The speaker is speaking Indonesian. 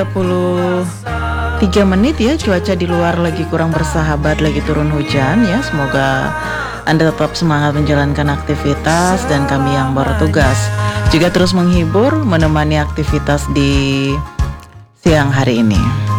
33 menit ya, cuaca di luar lagi kurang bersahabat, lagi turun hujan ya. Semoga Anda tetap semangat menjalankan aktivitas, dan kami yang bertugas juga terus menghibur, menemani aktivitas di siang hari ini.